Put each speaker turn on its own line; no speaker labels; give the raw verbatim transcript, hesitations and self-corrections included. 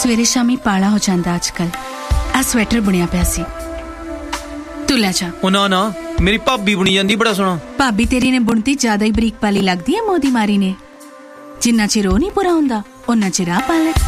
ਸਵੇਰੇ ਸ਼ਾਮੀ ਪਾਲਾ ਹੋ ਜਾਂਦਾ ਅੱਜ ਕੱਲ। ਆ ਸਵੈਟਰ ਬੁਣਿਆ ਪਿਆ ਸੀ, ਤੂੰ ਲੈ ਜਾ।
ਉਹ ਨਾ ਨਾ, ਮੇਰੀ ਭਾਬੀ ਬੁਣੀ ਜਾਂਦੀ ਬੜਾ ਸੋਹਣਾ।
ਭਾਬੀ ਤੇਰੀ ਨੇ ਬੁਣਤੀ ਜ਼ਿਆਦਾ ਹੀ ਬਰੀਕ ਪਾਲੀ ਲੱਗਦੀ ਹੈ ਮੋਦੀ ਮਾਰੀ ਨੇ। ਜਿੰਨਾ ਚਿਰ ਉਹ ਨਹੀਂ ਪੂਰਾ ਹੁੰਦਾ ਉਹਨਾਂ ਚਿਰ ਆ ਪਾ ਲੈ।